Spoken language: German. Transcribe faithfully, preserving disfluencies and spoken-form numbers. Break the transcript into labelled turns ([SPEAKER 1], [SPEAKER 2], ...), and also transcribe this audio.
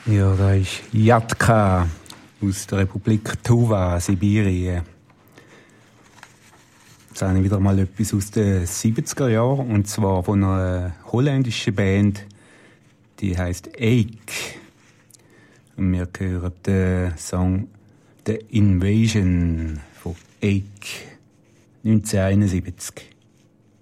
[SPEAKER 1] Ja, da ist Jatka aus der Republik Tuva, Sibirien. Jetzt habe ich wieder mal etwas aus den siebziger Jahren, und zwar von einer holländischen Band, die heisst Ache. Und wir hören den Song The Invasion von Ache, neunzehnhunderteinundsiebzig.